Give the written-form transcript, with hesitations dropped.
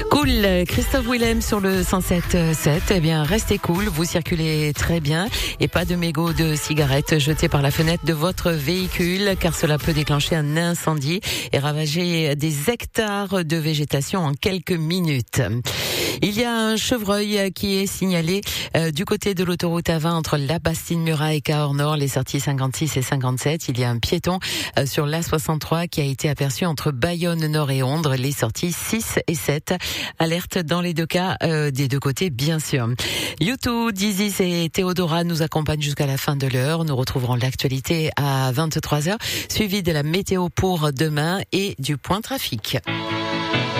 Cool, Christophe Willem sur le 107.7. Eh bien, restez cool, vous circulez très bien et pas de mégots de cigarettes jetés par la fenêtre de votre véhicule, car cela peut déclencher un incendie et ravager des hectares de végétation en quelques minutes. Il y a un chevreuil qui est signalé du côté de l'autoroute A20 entre la Bastide-Murat et Cahors-Nord, les sorties 56 et 57. Il y a un piéton sur l'A63 qui a été aperçu entre Bayonne-Nord et Ondres, les sorties 6 et 7. Alerte dans les deux cas, des deux côtés, bien sûr. YouTube, Dizzy et Théodora nous accompagnent jusqu'à la fin de l'heure. Nous retrouverons l'actualité à 23h, suivi de la météo pour demain et du point trafic.